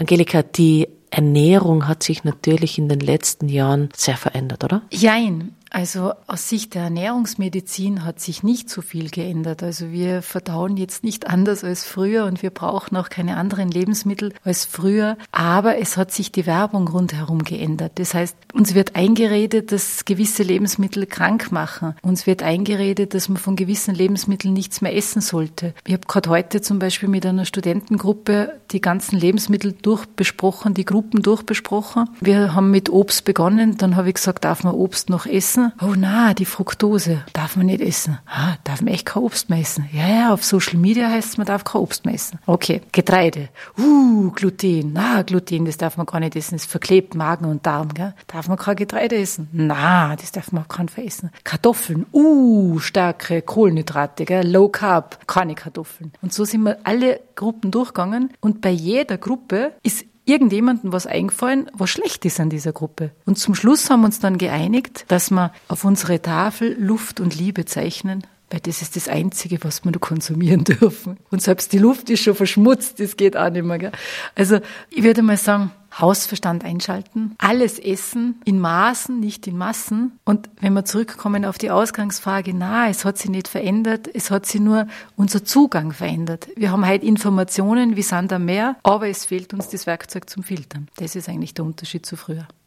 Angelika, die Ernährung hat sich natürlich in den letzten Jahren sehr verändert, oder? Jein. Also aus Sicht der Ernährungsmedizin hat sich nicht so viel geändert. Also wir verdauen jetzt nicht anders als früher und wir brauchen auch keine anderen Lebensmittel als früher. Aber es hat sich die Werbung rundherum geändert. Das heißt, uns wird eingeredet, dass gewisse Lebensmittel krank machen. Uns wird eingeredet, dass man von gewissen Lebensmitteln nichts mehr essen sollte. Ich habe gerade heute zum Beispiel mit einer Studentengruppe die ganzen Lebensmittel durchbesprochen, die Gruppen durchbesprochen. Wir haben mit Obst begonnen. Dann habe ich gesagt, darf man Obst noch essen? Oh na, die Fructose darf man nicht essen. Darf man echt kein Obst mehr essen? Ja, auf Social Media heißt es, man darf kein Obst mehr essen. Okay, Getreide. Gluten. Gluten, das darf man gar nicht essen. Das verklebt Magen und Darm. Gell? Darf man kein Getreide essen? Das darf man auf keinen Fall essen. Kartoffeln. Starke Kohlenhydrate. Gell? Low Carb. Keine Kartoffeln. Und so sind wir alle Gruppen durchgegangen und bei jeder Gruppe ist irgendjemandem was eingefallen, was schlecht ist an dieser Gruppe. Und zum Schluss haben wir uns dann geeinigt, dass wir auf unsere Tafel Luft und Liebe zeichnen, weil das ist das Einzige, was wir noch konsumieren dürfen. Und selbst die Luft ist schon verschmutzt, das geht auch nicht mehr. Gell? Also ich würde mal sagen, Hausverstand einschalten, alles essen, in Maßen, nicht in Massen. Und wenn wir zurückkommen auf die Ausgangsfrage, es hat sich nicht verändert, es hat sich nur unser Zugang verändert. Wir haben heute Informationen wie Sand am Meer, aber es fehlt uns das Werkzeug zum Filtern. Das ist eigentlich der Unterschied zu früher.